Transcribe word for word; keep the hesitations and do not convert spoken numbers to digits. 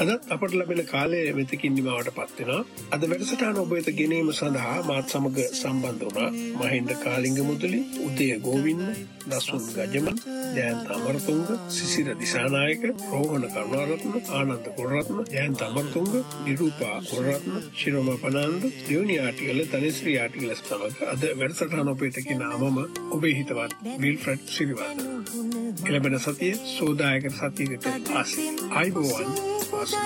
අදත් අපට ලැබෙන කාලය මෙතකින් නිමවට පත් වෙනවා. අද වැඩසටහන ඔබ වෙත ගෙනීම සඳහා මාත් සමග සම්බන්ධ වුණා මහින්ද කාලිංග මුදලි, උදය ගෝවින්ද, දසුන් ගජමන්, ජයන්ත අමරතුංග, සිසිර දිසානායක, රෝහණ කරුණාරත්න, ආනන්ද කුලරත්න, ජයන්ත අමරතුංග, නිරූපා කුලරත්න, ශිරෝම පනන්ද, දෙවනි ආටිගල, තනශ්‍රී ආටිගල සමග අද වැඩසටහන ඔබ වෙත ගෙනාමම ඔබේ හිතවත් විල්ෆ්‍රඩ් සිරිවර්ධන. එළඹෙන සතියේ සෝදායක සතියකට ආසයි. ආයුබෝවන්.